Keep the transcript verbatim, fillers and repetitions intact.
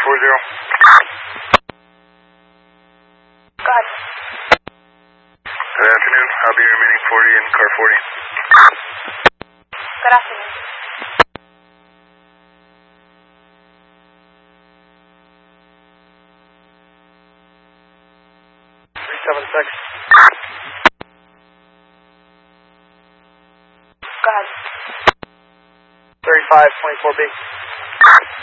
four zero. Go ahead. Good afternoon. I'll be remaining forty in car forty. Good afternoon. three seven six. Go ahead. thirty-five twenty-four B.